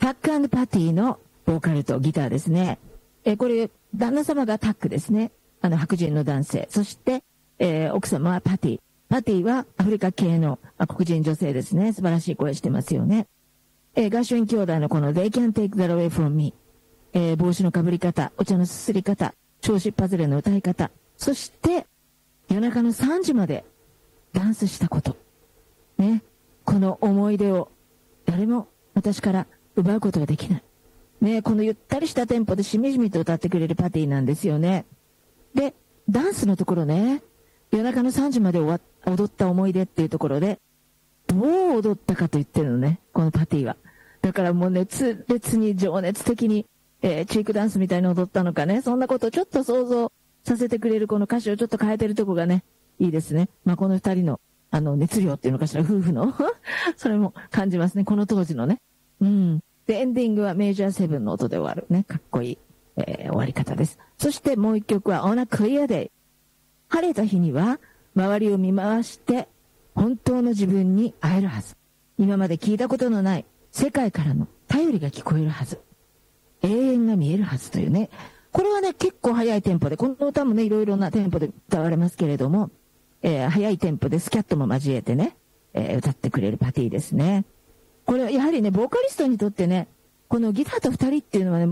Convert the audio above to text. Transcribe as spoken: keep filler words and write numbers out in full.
タック&パティのボーカルとギターですね。えー、これ、旦那様がタックですね。あの、白人の男性。そして、えー、奥様はパティ。パティはアフリカ系の黒人女性ですね。素晴らしい声してますよね。えー、ガーシュウィン兄弟のこの They Can't Take That Away From Me。えー、帽子のかぶり方、お茶のすすり方、調子パズレの歌い方、そして夜中のさんじまでダンスしたこと。ね。この思い出を誰も私から奪うことができない。ね。このゆったりしたテンポでしみじみと歌ってくれるパティなんですよね。で、ダンスのところね、夜中のさんじまで終わ踊った思い出っていうところで、どう踊ったかと言ってるのね、このパティは。だからもう熱烈に情熱的に、えー、チークダンスみたいに踊ったのかね、そんなことをちょっと想像させてくれるこの歌詞をちょっと変えてるとこがね、いいですね。まあ、この二人の、あの、熱量っていうのかしら、夫婦の、それも感じますね、この当時のね。うん。で、エンディングはメジャーセブンの音で終わるね、かっこいい、えー、終わり方です。そしてもう一曲は On a Clear Day。晴れた日には、周りを見回して、本当の自分に会えるはず。今まで聞いたことのない世界からの頼りが聞こえるはず。永遠が見えるはずというね。これはね、結構早いテンポで、この歌もね、いろいろなテンポで歌われますけれども、えー、早いテンポでスキャットも交えてね、えー、歌ってくれるパティですね。これはやはりね、ボーカリストにとってね、このギターと二人っていうのはね、